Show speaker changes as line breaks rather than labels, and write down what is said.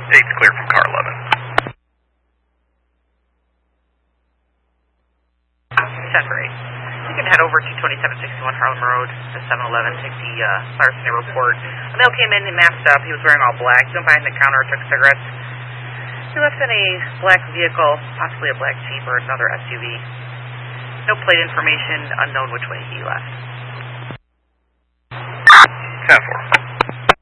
8's clear from car 11.
10 for 8. You can head over to 2761 Harlem Road, the 7-Eleven, take the Firestone report. A male came in, he masked up, he was wearing all black, he went behind the counter, took cigarettes. He left in a black vehicle, possibly a black Jeep or another SUV. No plate information, unknown which way he left.
10-4.